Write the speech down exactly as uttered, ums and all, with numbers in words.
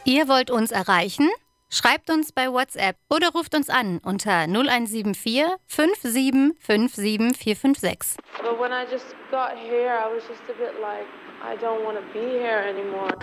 Ihr wollt uns erreichen? Schreibt uns bei WhatsApp oder ruft uns an unter null eins sieben vier fünf sieben fünf sieben vier fünf sechs. But when I just got here, I was just a bit like, I don't want to be here anymore.